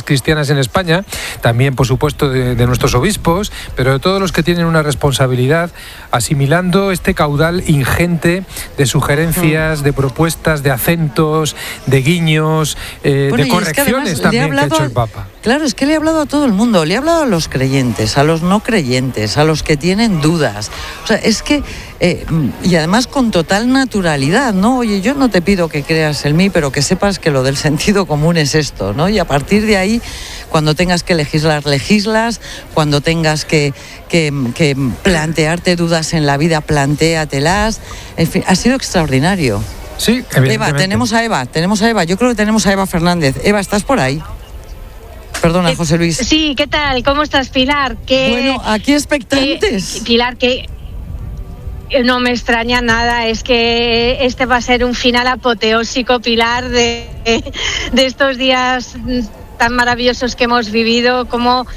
cristianas en España, también por supuesto de nuestros obispos, pero de todos los que tienen una responsabilidad, asimilando este caudal ingente de sugerencias, de propuestas, de acentos, de guiños, de correcciones es que también que ha hecho el Papa. Claro, es que le ha hablado a todo el mundo, le ha hablado a los creyentes, a los no creyentes, a los que tienen dudas. O sea, es que, y además con total naturalidad, ¿no? Oye, yo no te pido que creas en mí, pero que sepas que lo del sentido común es esto, ¿no? Y a partir de ahí, cuando tengas que legislar, legislas, cuando tengas que plantearte dudas en la vida, plantéatelas. En fin, ha sido extraordinario. Sí, evidentemente. Eva, tenemos a Eva. Yo creo que tenemos a Eva Fernández. Eva, ¿estás por ahí? Perdona, José Luis. Sí, ¿qué tal? ¿Cómo estás, Pilar? Bueno, aquí expectantes. Pilar, que no me extraña nada, es que este va a ser un final apoteósico, Pilar, de estos días tan maravillosos que hemos vivido,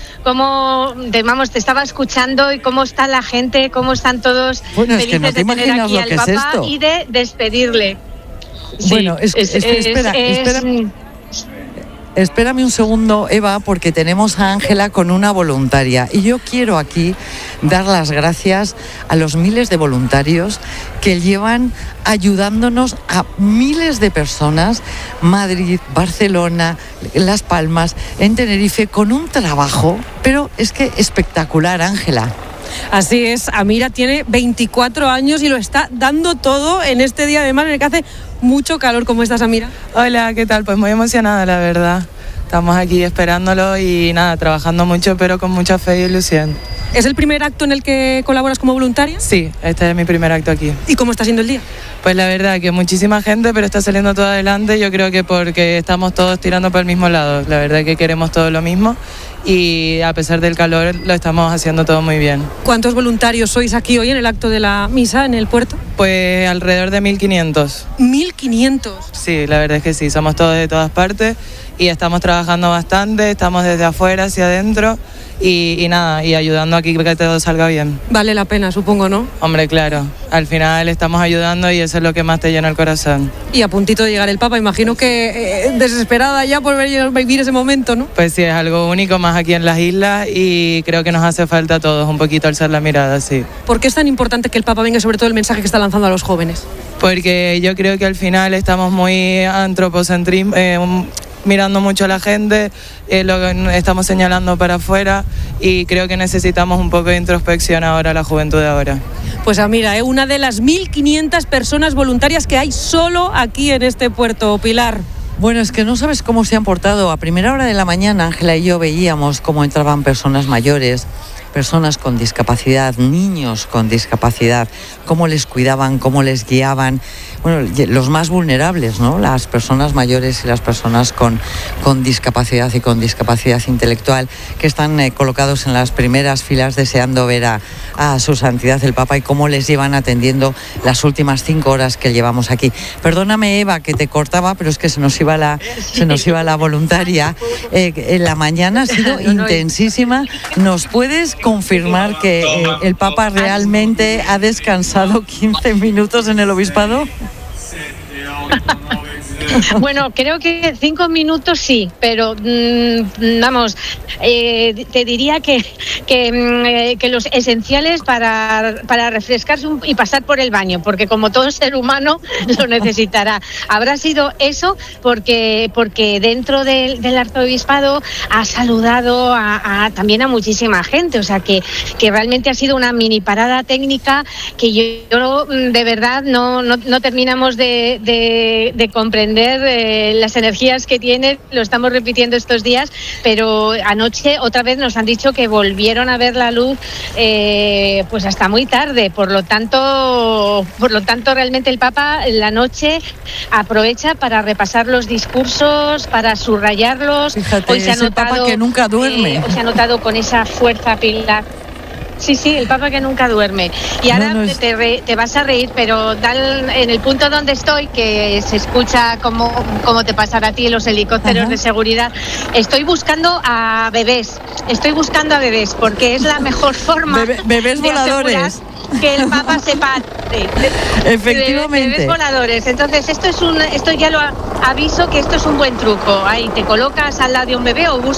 te estaba escuchando y cómo está la gente, cómo están todos felices de tener aquí al Papa y de despedirle. Bueno, Espérame un segundo, Eva, porque tenemos a Ángela con una voluntaria. Y yo quiero aquí dar las gracias a los miles de voluntarios que llevan ayudándonos a miles de personas, Madrid, Barcelona, Las Palmas, en Tenerife, con un trabajo, pero es que espectacular, Ángela. Así es, Amira tiene 24 años y lo está dando todo en este día, además, en el que hace mucho calor. ¿Cómo estás, Amira? Hola, ¿qué tal? Pues muy emocionada, la verdad. Estamos aquí esperándolo y nada, trabajando mucho, pero con mucha fe y ilusión. ¿Es el primer acto en el que colaboras como voluntaria? Sí, este es mi primer acto aquí. ¿Y cómo está siendo el día? Pues la verdad que muchísima gente, pero está saliendo todo adelante. Yo creo que porque estamos todos tirando por el mismo lado. La verdad que queremos todo lo mismo y a pesar del calor lo estamos haciendo todo muy bien. ¿Cuántos voluntarios sois aquí hoy en el acto de la misa en el puerto? Pues alrededor de 1.500. ¿1.500? Sí, la verdad es que sí, somos todos de todas partes y estamos trabajando bastante, estamos desde afuera hacia adentro y nada, y ayudando aquí para que todo salga bien. Vale la pena, supongo, ¿no? Hombre, claro, al final estamos ayudando y eso es lo que más te llena el corazón. Y a puntito de llegar el Papa, imagino que desesperada ya por vivir ese momento, ¿no? Pues sí, es algo único más aquí en las islas y creo que nos hace falta a todos un poquito alzar la mirada, sí. ¿Por qué es tan importante que el Papa venga y sobre todo el mensaje que está lanzando a los jóvenes? Porque yo creo que al final estamos muy antropocentrismo, mirando mucho a la gente, lo que estamos señalando para afuera y creo que necesitamos un poco de introspección ahora, la juventud de ahora. Pues mira, una de las 1.500 personas voluntarias que hay solo aquí en este puerto, Pilar. Bueno, es que no sabes cómo se han portado. A primera hora de la mañana, Ángela y yo veíamos cómo entraban personas mayores, personas con discapacidad, niños con discapacidad, cómo les cuidaban, cómo les guiaban. Bueno, los más vulnerables, ¿no? Las personas mayores y las personas con discapacidad y con discapacidad intelectual que están colocados en las primeras filas deseando ver a su santidad el Papa y cómo les llevan atendiendo las últimas 5 horas que llevamos aquí. Perdóname, Eva, que te cortaba, pero es que se nos iba la voluntaria. La mañana ha sido intensísima. ¿Nos puedes confirmar que el Papa realmente ha descansado 15 minutos en el obispado? Bueno, creo que 5 minutos sí, pero vamos, te diría que los esenciales para refrescarse y pasar por el baño, porque como todo ser humano lo necesitará. Habrá sido eso porque dentro del arzobispado ha saludado también a muchísima gente, o sea que realmente ha sido una mini parada técnica que yo de verdad no terminamos de comprender las energías que tiene. Lo estamos repitiendo estos días, pero anoche otra vez nos han dicho que volvieron a ver la luz pues hasta muy tarde, por lo tanto realmente el Papa en la noche aprovecha para repasar los discursos, para subrayarlos. Fíjate, hoy se ha es el notado, Papa que nunca duerme. Hoy se ha notado con esa fuerza, Pilar. Sí, el Papa que nunca duerme. Y ahora te vas a reír, pero en el punto donde estoy, que se escucha como te pasará a ti los helicópteros de seguridad, estoy buscando a bebés, porque es la mejor forma bebés de voladores. Que el Papa se pare. Efectivamente. Bebés voladores. Entonces esto ya lo aviso que esto es un buen truco. Ahí te colocas al lado de un bebé o buscas